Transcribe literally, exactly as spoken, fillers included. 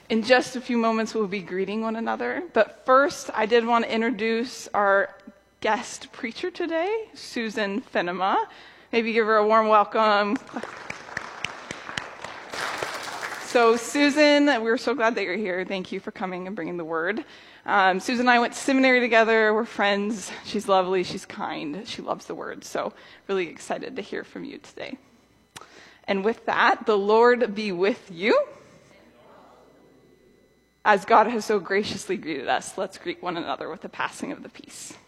In just a few moments, we'll be greeting one another. But first, I did want to introduce our guest preacher today, Susan Finnema. Maybe give her a warm welcome. So Susan, we're so glad that you're here. Thank you for coming and bringing the word. Um, Susan and I went to seminary together. We're friends. She's lovely. She's kind. She loves the word. So really excited to hear from you today. And with that, the Lord be with you. As God has so graciously greeted us, let's greet one another with the passing of the peace.